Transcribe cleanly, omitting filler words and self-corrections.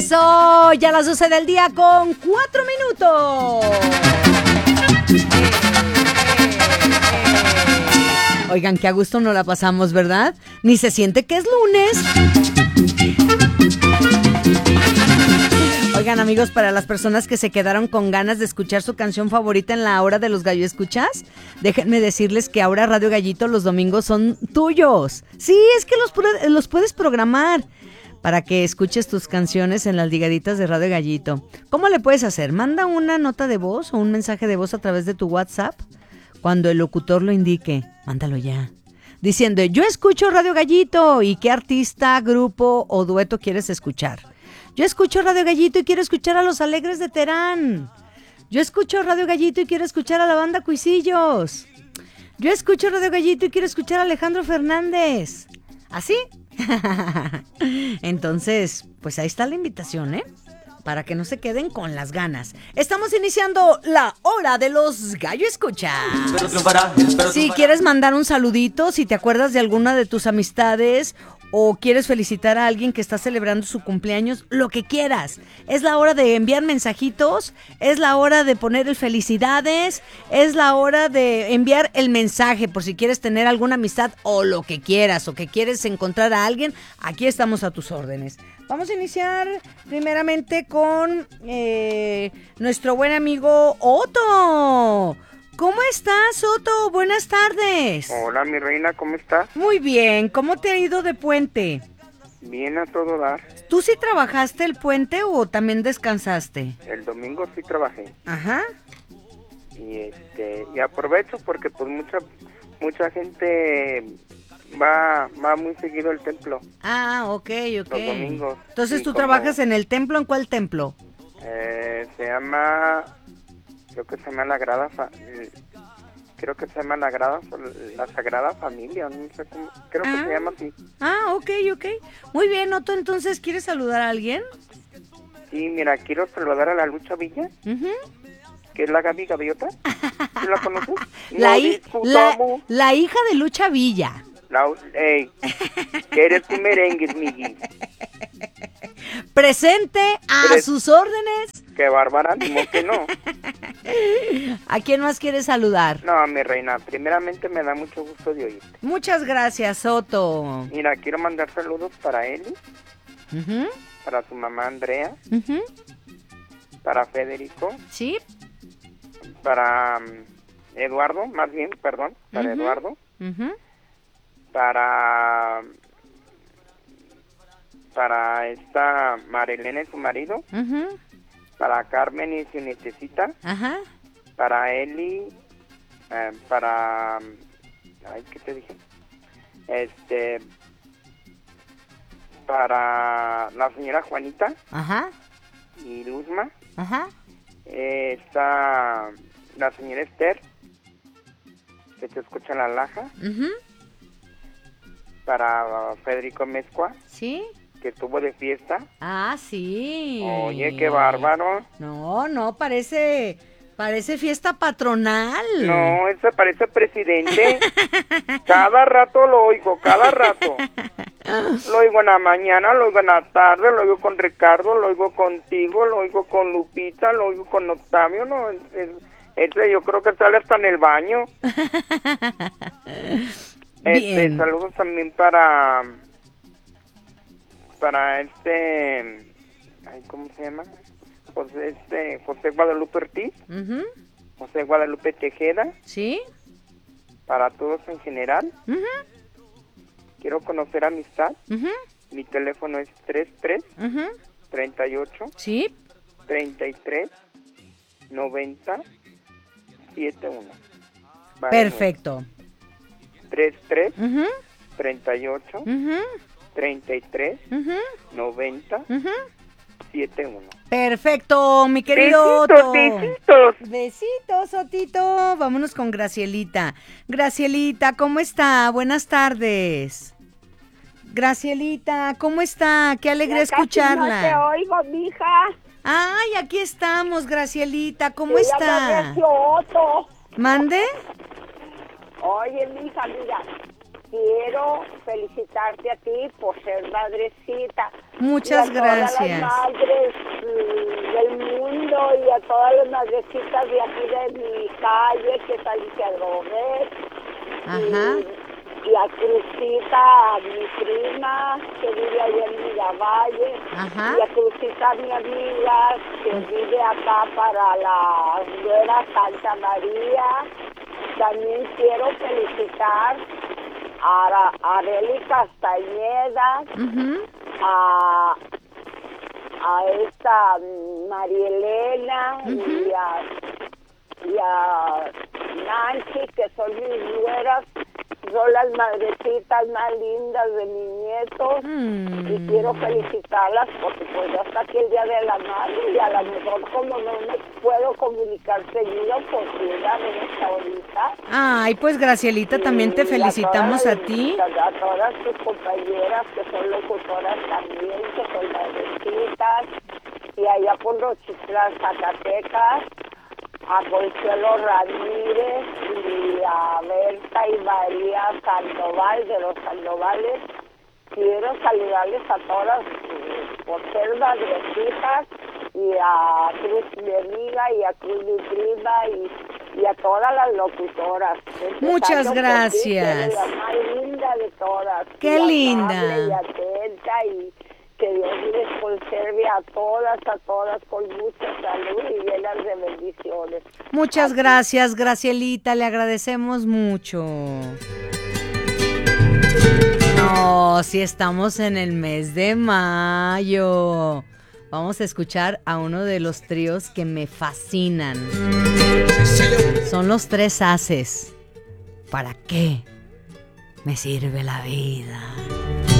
Eso, ya las 12 del día con 4 minutos. Oigan, qué a gusto nos la pasamos, ¿verdad? Ni se siente que es lunes. Oigan, amigos, para las personas que se quedaron con ganas de escuchar su canción favorita en la hora de los gallo escuchas, déjenme decirles que ahora Radio Gallito los domingos son tuyos. Sí, es que los puedes programar para que escuches tus canciones en las ligaditas de Radio Gallito. ¿Cómo le puedes hacer? Manda una nota de voz o un mensaje de voz a través de tu WhatsApp. Cuando el locutor lo indique, mándalo ya. Diciendo, yo escucho Radio Gallito. ¿Y qué artista, grupo o dueto quieres escuchar? Yo escucho Radio Gallito y quiero escuchar a Los Alegres de Terán. Yo escucho Radio Gallito y quiero escuchar a la banda Cuisillos. Yo escucho Radio Gallito y quiero escuchar a Alejandro Fernández. ¿Así? Entonces, pues ahí está la invitación, ¿eh? Para que no se queden con las ganas. Estamos iniciando la hora de los gallo escucha. Si quieres mandar un saludito, si te acuerdas de alguna de tus amistades o quieres felicitar a alguien que está celebrando su cumpleaños, lo que quieras. Es la hora de enviar mensajitos, es la hora de poner el felicidades, es la hora de enviar el mensaje por si quieres tener alguna amistad o lo que quieras, o que quieres encontrar a alguien, aquí estamos a tus órdenes. Vamos a iniciar primeramente con nuestro buen amigo Otto. ¿Cómo estás, Otto? Buenas tardes. Hola, mi reina, ¿cómo estás? Muy bien. ¿Cómo te ha ido de puente? Bien, a todo dar. ¿Tú sí trabajaste el puente o también descansaste? El domingo sí trabajé. Ajá. Y aprovecho porque pues mucha gente va muy seguido al templo. Ah, ok. Los domingos. Entonces, sí, ¿tú trabajas en el templo? ¿En cuál templo? Se llama... Creo que se llama la Sagrada Familia, no sé cómo, creo que se llama así. Ah, ok. Muy bien, Otto, entonces, ¿quieres saludar a alguien? Sí, mira, quiero saludar a la Lucha Villa, que es la Gaby Gaviota. ¿Sí la conoces? La hija de Lucha Villa. Que eres tu merengue, Migui. Presente a sus órdenes. Qué bárbara, ni que no. ¿A quién más quieres saludar? No, mi reina, primeramente me da mucho gusto de oírte. Muchas gracias, Otto. Mira, quiero mandar saludos para Eli, para su mamá Andrea, para Federico, sí, para Eduardo, más bien, perdón, para Eduardo, para esta Marilena y su marido, para Carmen y su nietecita, para Eli, ¿qué te dije? Para la señora Juanita y Luzma, está la señora Esther, que te escucha en la Laja, para Federico Mezcua, sí, que estuvo de fiesta. Ah, sí. Oye, qué bárbaro. No, parece fiesta patronal. No, ese parece presidente. Cada rato lo oigo, cada rato. Lo oigo en la mañana, lo oigo en la tarde, lo oigo con Ricardo, lo oigo contigo, lo oigo con Lupita, lo oigo con Octavio, no, ese yo creo que sale hasta en el baño. Bien. Saludos también para ¿cómo se llama? José Guadalupe Ortiz, José Guadalupe Tejeda, sí, para todos en general. Quiero conocer amistad. Mi teléfono es 33 38 sí, 33 90 71. Perfecto. 33 38 33 90 71. Perfecto, mi querido Otto. Besitos, Otito. Vámonos con Gracielita. Gracielita, ¿cómo está? Buenas tardes. Gracielita, ¿cómo está? Qué alegre escucharla. No te oigo, mija. Ay, aquí estamos, Gracielita. ¿Cómo está? Otto. ¿Mande? Oye, mija, mira. quiero felicitarte a ti por ser madrecita. Muchas y a todas gracias. las madres del mundo y a todas las madrecitas de aquí de mi calle, que es Alicia Droguet. Ajá. Y a Cruzita, mi prima, que vive allá en Miravalle. Ajá. Y a Cruzita, mi amiga, que vive acá para la Nueva Santa María. También quiero felicitar a Arely Castañeda, Ujú. a esta María Elena y a Nancy, que son mis nueras, son las madrecitas más lindas de mis nietos. Y quiero felicitarlas porque pues ya está aquí el Día de la Madre y a lo mejor como no me puedo comunicar seguido, pues síganme hasta ahorita. Ay, pues Gracielita, también te Y felicitamos a todas ti. A todas tus compañeras que son locutoras también, que son madrecitas, y allá por los Chiclas, Zacatecas, a Consuelo Ramírez y a Berta y María Sandoval de los Sandovales. Quiero saludarles a todas por ser madrecitas, y a Cruz mi amiga y a Cruz mi prima y a todas las locutoras. Muchas Empezando por ti, gracias. que eres la más linda de todas. Qué y linda. amable y atenta, y que Dios les conserve a todas con mucha salud y llenas de bendiciones. Muchas gracias, Gracielita, le agradecemos mucho. No, si estamos en el mes de mayo. Vamos a escuchar a uno de los tríos que me fascinan. Son los Tres Haces. ¿Para qué me sirve la vida?